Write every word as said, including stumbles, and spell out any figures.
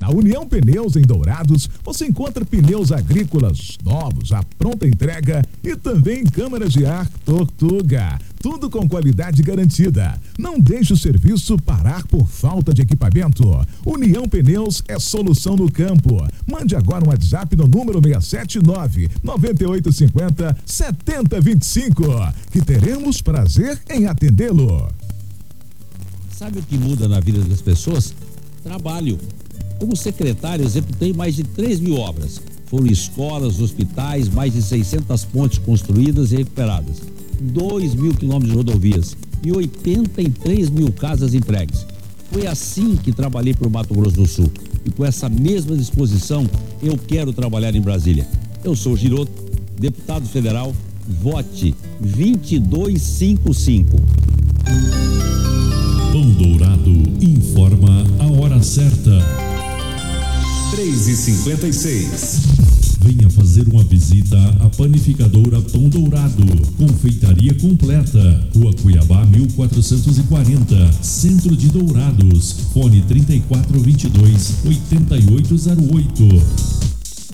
Na União Pneus em Dourados, você encontra pneus agrícolas novos, à pronta entrega e também câmaras de ar Tortuga. Tudo com qualidade garantida. Não deixe o serviço parar por falta de equipamento. União Pneus é solução no campo. Mande agora um WhatsApp no número seis sete nove, nove oito cinco zero, sete zero dois cinco, que teremos prazer em atendê-lo. Sabe o que muda na vida das pessoas? Trabalho. Como secretário, executei mais de três mil obras. Foram escolas, hospitais, mais de seiscentas pontes construídas e recuperadas, dois mil quilômetros de rodovias e oitenta e três mil casas entregues. Foi assim que trabalhei para o Mato Grosso do Sul. E com essa mesma disposição, eu quero trabalhar em Brasília. Eu sou Giroto, deputado federal. Vote vinte e dois cinquenta e cinco. Pão Dourado informa a hora certa. três e cinquenta e seis. Venha fazer uma visita à panificadora Pão Dourado. Confeitaria completa. Rua Cuiabá mil quatrocentos e quarenta, Centro de Dourados. Fone trinta e quatro, vinte e dois, oitenta e oito zero oito.